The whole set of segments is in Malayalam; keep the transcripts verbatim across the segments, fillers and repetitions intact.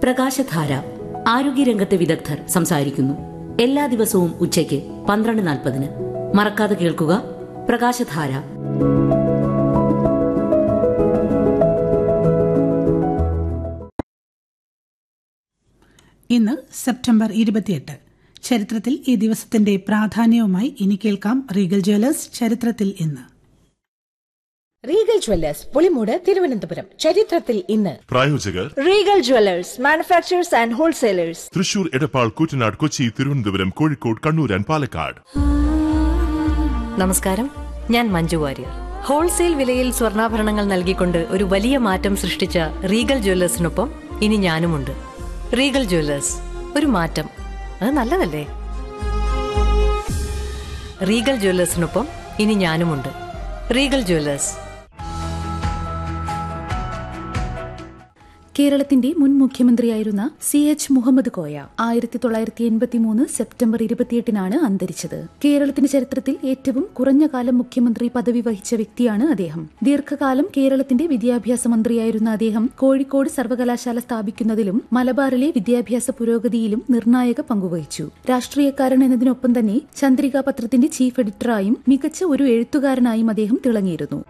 പ്രകാശധാര. ആരോഗ്യരംഗത്തെ വിദഗ്ധർ സംസാരിക്കുന്നു. എല്ലാ ദിവസവും ഉച്ചയ്ക്ക് പന്ത്രണ്ട് നാൽപ്പതിന്. മറക്കാതെ കേൾക്കുക പ്രകാശധാര. ഇന്ന് സെപ്റ്റംബർ ഇരുപത്തിയെട്ട്. ചരിത്രത്തിൽ ഈ ദിവസത്തിന്റെ പ്രാധാന്യവുമായി ഇനി കേൾക്കാം റീഗൽ ജ്വല്ലേഴ്സ് ചരിത്രത്തിൽ ഇന്ന്. Regal Jewellers Pulimoodu Thiruvananthapuram. ചരിത്രത്തിൽ ഇന്ന്. പ്രായോജകർ Regal Jewellers manufacturers and wholesalers, Thrissur, Edappal, Koottanad, Kochi, Thiruvananthapuram, Kozhikode, Kannur and Palakkad. നമസ്കാരം, ഞാൻ മഞ്ജു വാര്യർ. ഹോൾസെയിൽ വിലയിൽ സ്വർണ്ണാഭരണങ്ങൾ നൽകിക്കൊണ്ട് ഒരു വലിയ മാറ്റം സൃഷ്ടിച്ച റീഗൽ ജ്വല്ലേഴ്സിനൊപ്പം ഇനി ഞാനുമുണ്ട്. റീഗൽ ജ്വല്ലേഴ്സ്, ഒരു മാറ്റം, അത് നല്ലതല്ലേ? റീഗൽ ജ്വല്ലേഴ്സിനൊപ്പം ഇനി ഞാനുമുണ്ട്. Regal Jewellers. കേരളത്തിന്റെ മുൻ മുഖ്യമന്ത്രിയായിരുന്ന സി എച്ച് മുഹമ്മദ് കോയ ആയിരത്തി തൊള്ളായിരത്തി എൺപത്തിമൂന്ന് സെപ്റ്റംബർ ഇരുപത്തിയെട്ടിനാണ് അന്തരിച്ചത്. കേരളത്തിന്റെ ചരിത്രത്തിൽ ഏറ്റവും കുറഞ്ഞ കാലം മുഖ്യമന്ത്രി പദവി വഹിച്ച വ്യക്തിയാണ് അദ്ദേഹം. ദീർഘകാലം കേരളത്തിന്റെ വിദ്യാഭ്യാസ മന്ത്രിയായിരുന്ന അദ്ദേഹം കോഴിക്കോട് സർവകലാശാല സ്ഥാപിക്കുന്നതിലും മലബാറിലെ വിദ്യാഭ്യാസ പുരോഗതിയിലും നിർണായക പങ്കുവഹിച്ചു. രാഷ്ട്രീയക്കാരൻ എന്നതിനൊപ്പം തന്നെ ചന്ദ്രിക പത്രത്തിന്റെ ചീഫ് എഡിറ്ററായും മികച്ച ഒരു എഴുത്തുകാരനായും അദ്ദേഹം തിളങ്ങിയിരുന്നു.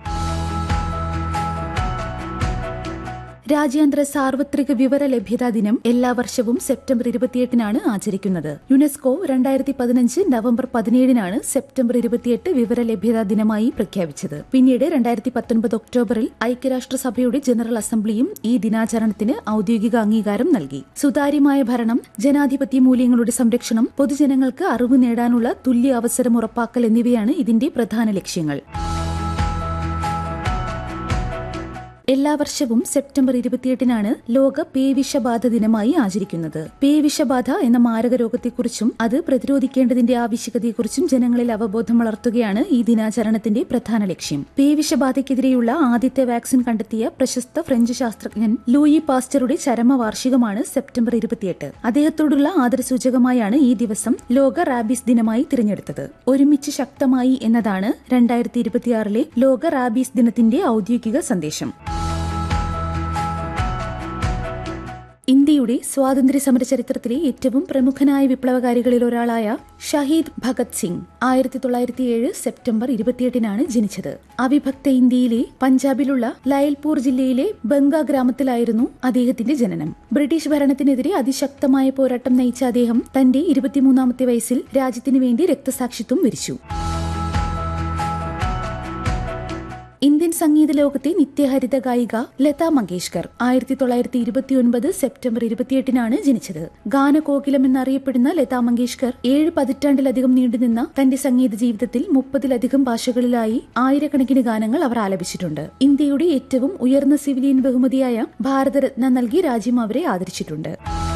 രാജ്യാന്തര സാർവത്രിക വിവര ലഭ്യതാ ദിനം എല്ലാ വർഷവും സെപ്റ്റംബർ ഇരുപത്തിയെട്ടിനാണ് ആചരിക്കുന്നത്. യുനെസ്കോ രണ്ടായിരത്തി പതിനഞ്ച് നവംബർ പതിനേഴിനാണ് സെപ്റ്റംബർ ഇരുപത്തിയെട്ട് വിവര ലഭ്യതാ ദിനമായി പ്രഖ്യാപിച്ചത്. പിന്നീട് രണ്ടായിരത്തി പത്തൊൻപത് ഒക്ടോബറിൽ ഐക്യരാഷ്ട്രസഭയുടെ ജനറൽ അസംബ്ലിയും ഈ ദിനാചരണത്തിന് ഔദ്യോഗിക അംഗീകാരം നൽകി. സുതാര്യമായ ഭരണം, ജനാധിപത്യ മൂല്യങ്ങളുടെ സംരക്ഷണം, പൊതുജനങ്ങൾക്ക് അറിവ് നേടാനുള്ള തുല്യ അവസരം ഉറപ്പാക്കൽ എന്നിവയാണ് ഇതിന്റെ പ്രധാന ലക്ഷ്യങ്ങൾ. എല്ലാ വർഷവും സെപ്റ്റംബർ ഇരുപത്തിയെട്ടിനാണ് ലോക പേവിഷബാധ ദിനമായി ആചരിക്കുന്നത്. പേവിഷബാധ എന്ന മാരക രോഗത്തെക്കുറിച്ചും അത് പ്രതിരോധിക്കേണ്ടതിന്റെ ആവശ്യകതയെക്കുറിച്ചും ജനങ്ങളിൽ അവബോധം വളർത്തുകയാണ് ഈ ദിനാചരണത്തിന്റെ പ്രധാന ലക്ഷ്യം. പേവിഷബാധയ്ക്കെതിരെയുള്ള ആദ്യത്തെ വാക്സിൻ കണ്ടെത്തിയ പ്രശസ്ത ഫ്രഞ്ച് ശാസ്ത്രജ്ഞൻ ലൂയി പാസ്റ്ററുടെ ചരമവാർഷികമാണ് സെപ്റ്റംബർ ഇരുപത്തിയെട്ട്. അദ്ദേഹത്തോടുള്ള ആദരസൂചകമായാണ് ഈ ദിവസം ലോക റാബീസ് ദിനമായി തിരഞ്ഞെടുത്തത്. ഒരുമിച്ച് ശക്തമായി എന്നതാണ് രണ്ടായിരത്തി ഇരുപത്തിയാറിലെ ലോക റാബീസ് ദിനത്തിന്റെ ഔദ്യോഗിക സന്ദേശം. ഇന്ത്യയുടെ സ്വാതന്ത്ര്യ സമര ചരിത്രത്തിലെ ഏറ്റവും പ്രമുഖനായ വിപ്ലവകാരികളിൽ ഒരാളായ ഷഹീദ് ഭഗത് സിംഗ് ആയിരത്തി തൊള്ളായിരത്തി ഏഴ് സെപ്റ്റംബർ ഇരുപത്തിയെട്ടിനാണ് ജനിച്ചത്. അവിഭക്ത ഇന്ത്യയിലെ പഞ്ചാബിലുള്ള ലയൽപൂർ ജില്ലയിലെ ബംഗ ഗ്രാമത്തിലായിരുന്നു അദ്ദേഹത്തിന്റെ ജനനം. ബ്രിട്ടീഷ് ഭരണത്തിനെതിരെ അതിശക്തമായ പോരാട്ടം നയിച്ച അദ്ദേഹം തന്റെ ഇരുപത്തിമൂന്നാമത്തെ വയസ്സിൽ രാജ്യത്തിനു വേണ്ടി രക്തസാക്ഷിത്വം വരിച്ചു. ഇന്ത്യൻ സംഗീത ലോകത്തെ നിത്യഹരിത ഗായിക ലതാ മങ്കേഷ്കർ ആയിരത്തി തൊള്ളായിരത്തി ഇരുപത്തിയൊൻപത് സെപ്റ്റംബർ ഇരുപത്തിയെട്ടിനാണ് ജനിച്ചത്. ഗാനകോകിലം എന്നറിയപ്പെടുന്ന ലതാ മങ്കേഷ്കർ ഏഴ് പതിറ്റാണ്ടിലധികം നീണ്ടുനിന്ന തന്റെ സംഗീത ജീവിതത്തിൽ മുപ്പതിലധികം ഭാഷകളിലായി ആയിരക്കണക്കിന് ഗാനങ്ങൾ അവർ ആലപിച്ചിട്ടുണ്ട്. ഇന്ത്യയുടെ ഏറ്റവും ഉയർന്ന സിവിലിയൻ ബഹുമതിയായ ഭാരതരത്ന നൽകി രാജ്യം അവരെ ആദരിച്ചിട്ടുണ്ട്.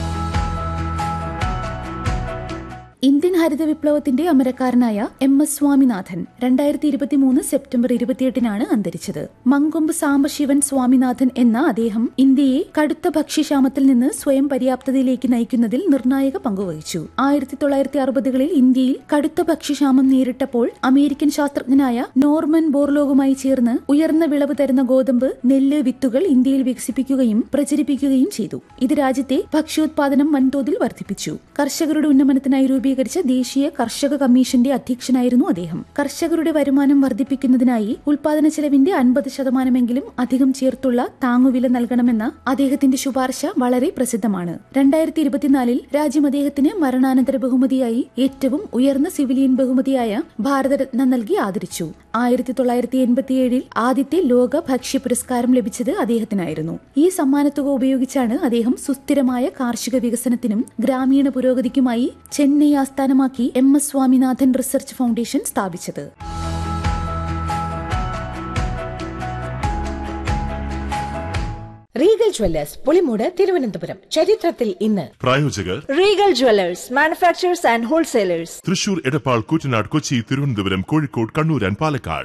ഇന്ത്യൻ ഹരിത വിപ്ലവത്തിന്റെ അമരക്കാരനായ എം എസ് സ്വാമിനാഥൻ രണ്ടായിരത്തി ഇരുപത്തിമൂന്ന് സെപ്റ്റംബർ ഇരുപത്തിയെട്ടിനാണ് അന്തരിച്ചത്. മങ്കൊമ്പ് സാംബശിവൻ സ്വാമിനാഥൻ എന്ന അദ്ദേഹം ഇന്ത്യയെ കടുത്ത ഭക്ഷ്യക്ഷാമത്തിൽ നിന്ന് സ്വയം പര്യാപ്തതയിലേക്ക് നയിക്കുന്നതിൽ നിർണായക പങ്കുവഹിച്ചു. ആയിരത്തി തൊള്ളായിരത്തി അറുപതുകളിൽ ഇന്ത്യയിൽ കടുത്ത ഭക്ഷ്യക്ഷാമം നേരിട്ടപ്പോൾ അമേരിക്കൻ ശാസ്ത്രജ്ഞനായ നോർമൻ ബോർലോഗുമായി ചേർന്ന് ഉയർന്ന വിളവ് തരുന്ന ഗോതമ്പ്, നെല്ല് വിത്തുകൾ ഇന്ത്യയിൽ വികസിപ്പിക്കുകയും പ്രചരിപ്പിക്കുകയും ചെയ്തു. ഇത് രാജ്യത്തെ ഭക്ഷ്യോത്പാദനം വൻതോതിൽ വർദ്ധിപ്പിച്ചു. കർഷകരുടെ ഉന്നമനത്തിനായി രൂപീകരിച്ച ദേശീയ കർഷക കമ്മീഷന്റെ അധ്യക്ഷനായിരുന്നു അദ്ദേഹം. കർഷകരുടെ വരുമാനം വർദ്ധിപ്പിക്കുന്നതിനായി ഉൽപാദന ചെലവിന്റെ അൻപത് ശതമാനമെങ്കിലും അധികം ചേർത്തുള്ള താങ്ങുവില നൽകണമെന്ന അദ്ദേഹത്തിന്റെ ശുപാർശ വളരെ പ്രസിദ്ധമാണ്. രണ്ടായിരത്തി ഇരുപത്തിനാലിൽ രാജ്യം അദ്ദേഹത്തിന് മരണാനന്തര ബഹുമതിയായി ഏറ്റവും ഉയർന്ന സിവിലിയൻ ബഹുമതിയായ ഭാരതരത്ന നൽകി ആദരിച്ചു. ആയിരത്തി തൊള്ളായിരത്തി എൺപത്തിയേഴിൽ ആദ്യത്തെ ലോക ഭക്ഷ്യ പുരസ്കാരം ലഭിച്ചത് അദ്ദേഹത്തിനായിരുന്നു. ഈ സമ്മാനത്തുക ഉപയോഗിച്ചാണ് അദ്ദേഹം സുസ്ഥിരമായ കാർഷിക വികസനത്തിനും ഗ്രാമീണ പുരോഗതിക്കുമായി ചെന്നൈ ആസ്ഥാനമാക്കി M S Swaminathan research foundation സ്ഥാപിച്ചത്. Regal Jewellers Pulimoodu Thiruvananthapuram. ചരിത്രത്തിൽ ഇന്ന്. പ്രായോജകർ Regal Jewellers manufacturers and wholesalers, Thrissur, Edappal, Koottanad, Kochi, Thiruvananthapuram, Kozhikode, Kannur and Palakkad.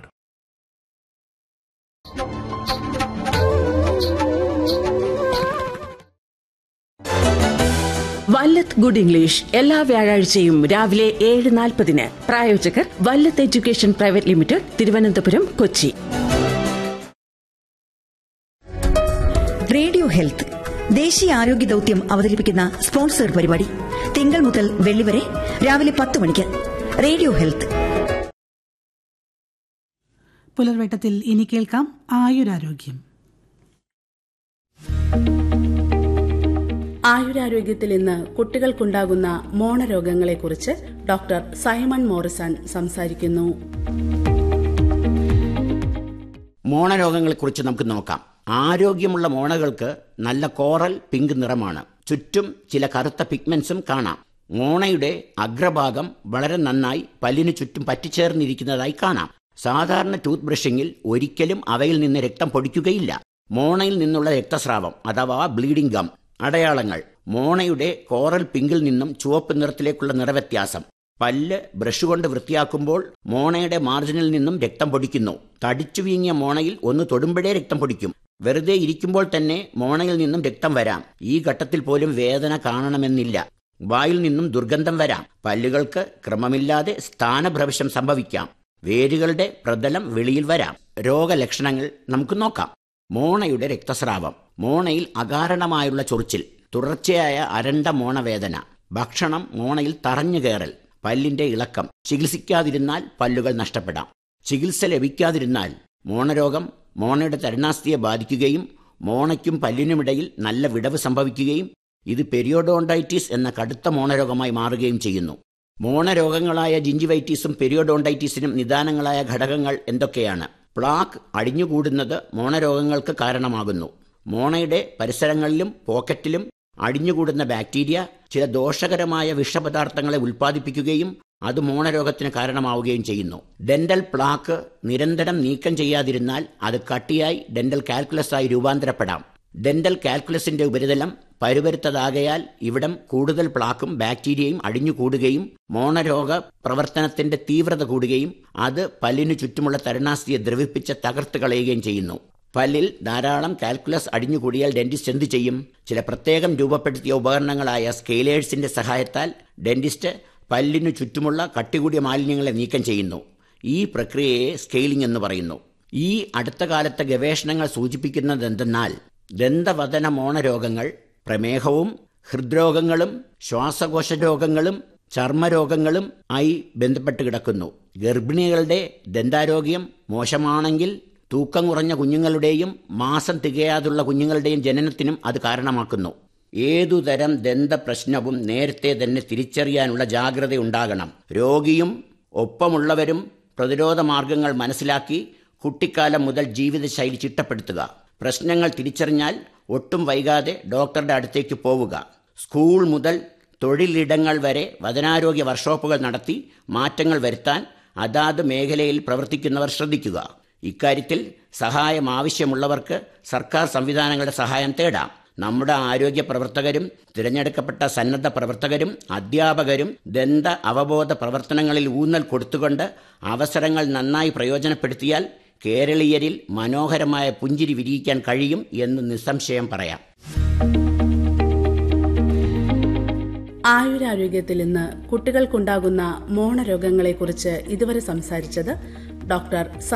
Vallath good English എല്ലാ വ്യാഴാഴ്ചയും രാവിലെ ഏഴ് നാൽപ്പതിന്. പ്രായോജകർ Vallath education private limited, Thiruvananthapuram, Kochi. Radio health ദേശീയ ആരോഗ്യ ദൌത്യം അവതരിപ്പിക്കുന്ന സ്പോൺസർ പരിപാടി തിങ്കൾ മുതൽ വെള്ളി വരെ രാവിലെ പത്ത് മണിക്ക് റേഡിയോ ഹെൽത്ത്. പുലർവേട്ടത്തിൽ ഇനി കേൾക്കാം ആയുരാരോഗ്യം. ആയുരാരോഗ്യത്തിൽ ഇന്ന് കുട്ടികൾക്കുണ്ടാകുന്ന മോണരോഗങ്ങളെക്കുറിച്ച് ഡോക്ടർ സൈമൺ മോറിസൺ സംസാരിക്കുന്നു. മോണരോഗങ്ങളെക്കുറിച്ച് നമുക്ക് നോക്കാം. ആരോഗ്യമുള്ള മോണകൾക്ക് നല്ല കോറൽ പിങ്ക് നിറമാണ്. ചുറ്റും ചില കറുത്ത പിഗ്മെന്റ്സും കാണാം. മോണയുടെ അഗ്രഭാഗം വളരെ നന്നായി പല്ലിനു ചുറ്റും പറ്റിച്ചേർന്നിരിക്കുന്നതായി കാണാം. സാധാരണ ടൂത്ത് ബ്രഷിങ്ങിൽ ഒരിക്കലും അവയിൽ നിന്ന് രക്തം പൊടിക്കുകയില്ല. മോണയിൽ നിന്നുള്ള രക്തസ്രാവം അഥവാ ബ്ലീഡിംഗ് ഗം അടയാളങ്ങൾ. മോണയുടെ കോറൽ പിങ്കിൽ നിന്നും ചുവപ്പ് നിറത്തിലേക്കുള്ള നിറവ്യത്യാസം. പല്ല് ബ്രഷ് കൊണ്ട് വൃത്തിയാക്കുമ്പോൾ മോണയുടെ മാർജിനിൽ നിന്നും രക്തം പൊടിക്കുന്നു. തടിച്ചു വീങ്ങിയ മോണയിൽ ഒന്ന് തൊടുമ്പോഴേ രക്തം പൊടിക്കും. വെറുതെ ഇരിക്കുമ്പോൾ തന്നെ മോണയിൽ നിന്നും രക്തം വരാം. ഈ ഘട്ടത്തിൽ പോലും വേദന കാണണമെന്നില്ല. വായിൽ നിന്നും ദുർഗന്ധം വരാം. പല്ലുകൾക്ക് ക്രമമില്ലാതെ സ്ഥാനഭ്രംശം സംഭവിക്കാം. വേരുകളുടെ പ്രതലം വെളിയിൽ വരാം. രോഗലക്ഷണങ്ങൾ നമുക്ക് നോക്കാം. മോണയുടെ രക്തസ്രാവം, മോണയിൽ അകാരണമായുള്ള ചൊറിച്ചിൽ, തുടർച്ചയായ അരണ്ട മോണവേദന, ഭക്ഷണം മോണയിൽ തറഞ്ഞു കയറൽ, പല്ലിന്റെ ഇളക്കം. ചികിത്സിക്കാതിരുന്നാൽ പല്ലുകൾ നഷ്ടപ്പെടാം. ചികിത്സ ലഭിക്കാതിരുന്നാൽ മോണരോഗം മോണയുടെ തരുണാസ്ഥിയെ ബാധിക്കുകയും മോണയ്ക്കും പല്ലിനുമിടയിൽ നല്ല വിടവ് സംഭവിക്കുകയും ഇത് പെരിയോഡോണ്ടൈറ്റിസ് എന്ന കടുത്ത മോണരോഗമായി മാറുകയും ചെയ്യുന്നു. മോണരോഗങ്ങളായ ജിഞ്ചിവൈറ്റിസും പെരിയോഡോണ്ടൈറ്റിസിനും നിദാനങ്ങളായ ഘടകങ്ങൾ എന്തൊക്കെയാണ്? പ്ലാക്ക് അടിഞ്ഞുകൂടുന്നത് മോണരോഗങ്ങൾക്ക് കാരണമാകുന്നു. മോണയുടെ പരിസരങ്ങളിലും പോക്കറ്റിലും അടിഞ്ഞുകൂടുന്ന ബാക്ടീരിയ ചില ദോഷകരമായ വിഷപദാർത്ഥങ്ങളെ ഉൽപ്പാദിപ്പിക്കുകയും അത് മോണരോഗത്തിന് കാരണമാവുകയും ചെയ്യുന്നു. ഡെന്റൽ പ്ലാക്ക് നിരന്തരം നീക്കം ചെയ്യാതിരുന്നാൽ അത് കട്ടിയായി ഡെന്റൽ കാൽക്കുലസായി രൂപാന്തരപ്പെടാം. ഡെന്റൽ കാൽക്കുലസിന്റെ ഉപരിതലം പരുപരുത്തതാകയാൽ ഇവിടം കൂടുതൽ പ്ലാക്കും ബാക്ടീരിയയും അടിഞ്ഞുകൂടുകയും മോണരോഗ പ്രവർത്തനത്തിന്റെ തീവ്രത കൂടുകയും അത് പല്ലിനു ചുറ്റുമുള്ള തരുണാസ്ഥിയെ ദ്രവിപ്പിച്ച് തകർത്ത് കളയുകയും ചെയ്യുന്നു. പല്ലിൽ ധാരാളം കാൽക്കുലസ് അടിഞ്ഞുകൂടിയാൽ ഡെന്റിസ്റ്റ് എന്തു ചെയ്യും? ചില പ്രത്യേകം രൂപപ്പെടുത്തിയ ഉപകരണങ്ങളായ സ്കെയിലേഴ്സിന്റെ സഹായത്താൽ ഡെന്റിസ്റ്റ് പല്ലിനു ചുറ്റുമുള്ള കട്ടികൂടിയ മാലിന്യങ്ങളെ നീക്കം ചെയ്യുന്നു. ഈ പ്രക്രിയയെ സ്കെയിലിംഗ് എന്ന് പറയുന്നു. ഈ അടുത്ത കാലത്തെ ഗവേഷണങ്ങൾ സൂചിപ്പിക്കുന്നതെന്തെന്നാൽ ദന്തവദന മോണരോഗങ്ങൾ പ്രമേഹവും ഹൃദ്രോഗങ്ങളും ശ്വാസകോശ രോഗങ്ങളും ചർമ്മരോഗങ്ങളും ആയി ബന്ധപ്പെട്ട് കിടക്കുന്നു. ഗർഭിണികളുടെ ദന്താരോഗ്യം മോശമാണെങ്കിൽ തൂക്കം കുറഞ്ഞ കുഞ്ഞുങ്ങളുടെയും മാസം തികയാതുള്ള കുഞ്ഞുങ്ങളുടെയും ജനനത്തിനും അത് കാരണമാക്കുന്നു. ഏതുതരം ദന്ത പ്രശ്നവും നേരത്തെ തന്നെ തിരിച്ചറിയാനുള്ള ജാഗ്രത ഉണ്ടാകണം. രോഗിയും ഒപ്പമുള്ളവരും പ്രതിരോധ മാർഗങ്ങൾ മനസ്സിലാക്കി കുട്ടിക്കാലം മുതൽ ജീവിതശൈലി ചിട്ടപ്പെടുത്തുക. പ്രശ്നങ്ങൾ തിരിച്ചറിഞ്ഞാൽ ഒട്ടും വൈകാതെ ഡോക്ടറുടെ അടുത്തേക്ക് പോവുക. സ്കൂൾ മുതൽ തൊഴിലിടങ്ങൾ വരെ വദനാരോഗ്യ വർക്ക്ഷോപ്പുകൾ നടത്തി മാറ്റങ്ങൾ വരുത്താൻ അതാത് മേഖലയിൽ പ്രവർത്തിക്കുന്നവർ ശ്രദ്ധിക്കുക. ഇക്കാര്യത്തിൽ സഹായം ആവശ്യമുള്ളവർക്ക് സർക്കാർ സംവിധാനങ്ങളുടെ സഹായം തേടാം. നമ്മുടെ ആരോഗ്യ പ്രവർത്തകരും തിരഞ്ഞെടുക്കപ്പെട്ട സന്നദ്ധ പ്രവർത്തകരും അധ്യാപകരും ദന്ത അവബോധ പ്രവർത്തനങ്ങളിൽ ഊന്നൽ കൊടുത്തുകൊണ്ട് അവസരങ്ങൾ നന്നായി പ്രയോജനപ്പെടുത്തിയാൽ കേരളീയരിൽ മനോഹരമായ പുഞ്ചിരി വിരിയിക്കാൻ കഴിയും എന്ന് നിസ്സംശയം പറയാം. ആയുരാരോഗ്യത്തിൽ ഇന്ന് കുട്ടികൾക്കുണ്ടാകുന്ന മോണരോഗങ്ങളെക്കുറിച്ച് ഇതുവരെ സംസാരിച്ചത് ഡോക്ടർ